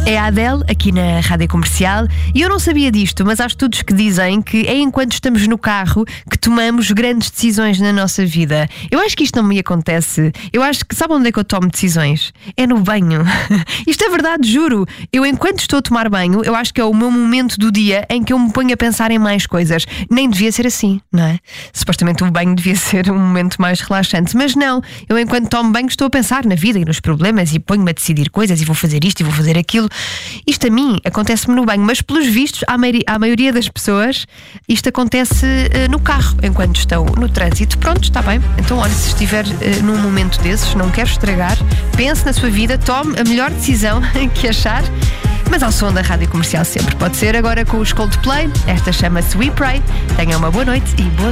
É a Adele, aqui na Rádio Comercial. E eu não sabia disto, mas há estudos que dizem que é enquanto estamos no carro que tomamos grandes decisões na nossa vida. Eu acho que isto não me acontece. Eu acho que, sabe onde é que eu tomo decisões? É no banho. Isto é verdade, juro. Eu, enquanto estou a tomar banho, eu acho que é o meu momento do dia em que eu me ponho a pensar em mais coisas. Nem devia ser assim, não é? Supostamente o banho devia ser um momento mais relaxante, mas não. Eu, enquanto tomo banho, estou a pensar na vida e nos problemas e ponho-me a decidir coisas e vou fazer isto e vou fazer aquilo. Isto a mim acontece-me no banho, mas pelos vistos, à maioria das pessoas, isto acontece no carro, enquanto estão no trânsito. Pronto, está bem. Então, olha, se estiver num momento desses, não quero estragar, pense na sua vida, tome a melhor decisão que achar, mas ao som da Rádio Comercial sempre. Pode ser agora com os Coldplay. Esta chama-se We Pray. Tenham uma boa noite e boa